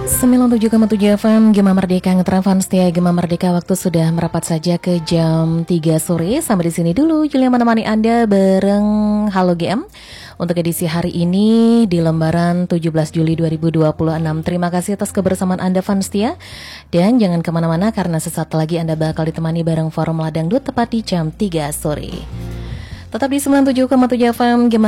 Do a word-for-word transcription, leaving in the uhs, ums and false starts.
sembilan puluh tujuh koma tujuh F M Gema Merdeka ngetravan setia Gema Merdeka. Waktu sudah merapat saja ke jam tiga sore. Sampai di sini dulu Julia menemani Anda bareng Halo G M untuk edisi hari ini di lembaran tujuh belas Juli dua ribu dua puluh enam. Terima kasih atas kebersamaan Anda fan setia. Dan jangan kemana-mana karena sesaat lagi Anda bakal ditemani bareng Forum Ladangdut tepat di jam tiga sore. Tetap di sembilan puluh tujuh koma tujuh F M Gema